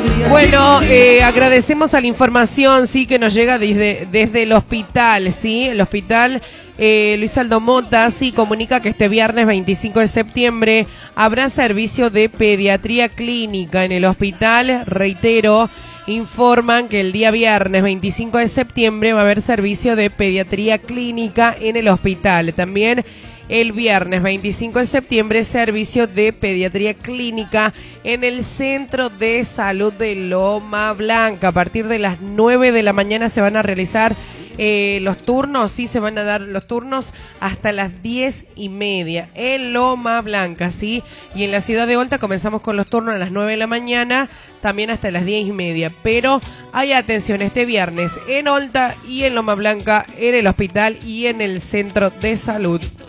Bueno, agradecemos a la información, sí, que nos llega desde el hospital, sí, el hospital Luis Aldo Mota, sí, comunica que este viernes 25 de septiembre habrá servicio de pediatría clínica en el hospital, reitero. Informan que el día viernes 25 de septiembre va a haber servicio de pediatría clínica en el hospital. También el viernes 25 de septiembre servicio de pediatría clínica en el Centro de Salud de Loma Blanca. A partir de las 9 de la mañana se van a realizar los turnos, sí, se van a dar los turnos hasta las 10:30 en Loma Blanca, sí, y en la ciudad de Olta comenzamos con los turnos a las 9 de la mañana, también hasta las 10:30, pero hay atención este viernes en Olta y en Loma Blanca, en el hospital y en el centro de salud.